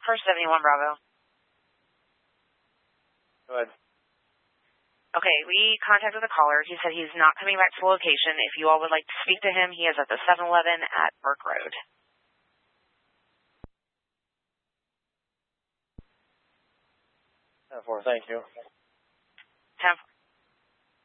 for 71 Bravo. Go ahead. Okay, we contacted the caller. He said he's not coming back to the location. If you all would like to speak to him, he is at the 7-Eleven at Burke Road. Thank you.